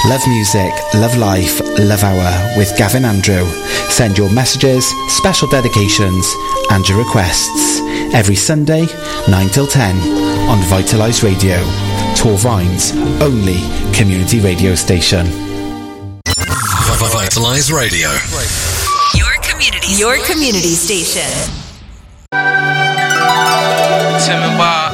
Love music, love life, love hour with Gavin Andrew. Send your messages, special dedications and your requests every Sunday 9 till 10 on Vitalise Radio, Torvine's only community radio station. Vitalise Radio, your community station. Tim and Bob.